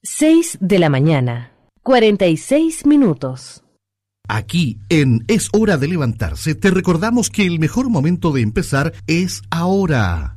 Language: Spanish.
6 de la mañana, 46 minutos. Aquí, en Es Hora de Levantarse, te recordamos que el mejor momento de empezar es ahora.